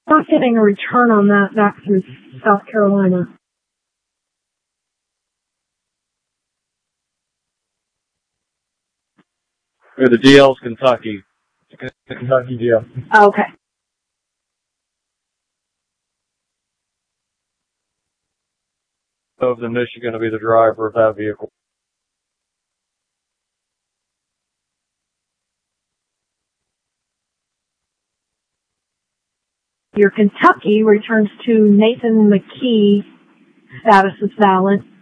not getting a return on that back through South Carolina. The DL's Kentucky. It's a Kentucky deal. Okay. Of the Michigan to be the driver of that vehicle. Your Kentucky returns to Nathan McKee. Status is valid.